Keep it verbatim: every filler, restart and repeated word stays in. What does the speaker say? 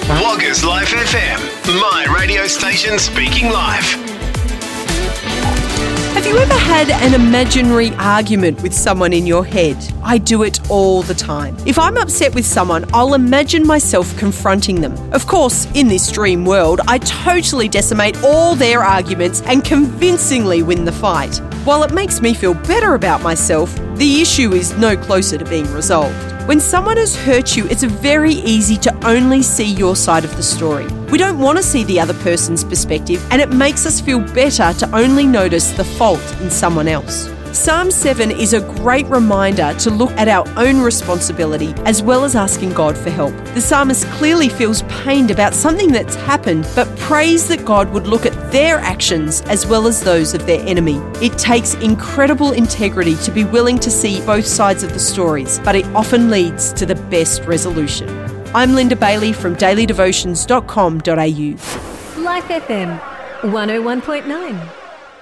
Woggers Life F M, my radio station speaking live. Have you ever had an imaginary argument with someone in your head? I do it all the time. If I'm upset with someone, I'll imagine myself confronting them. Of course, in this dream world, I totally decimate all their arguments and convincingly win the fight. While it makes me feel better about myself, the issue is no closer to being resolved. When someone has hurt you, it's very easy to only see your side of the story. We don't want to see the other person's perspective, and it makes us feel better to only notice the fault in someone else. Psalm seven is a great reminder to look at our own responsibility as well as asking God for help. The psalmist clearly feels pained about something that's happened, but prays that God would look at their actions as well as those of their enemy. It takes incredible integrity to be willing to see both sides of the stories, but it often leads to the best resolution. I'm Linda Bailey from daily devotions dot com dot a u. Life F M one oh one point nine.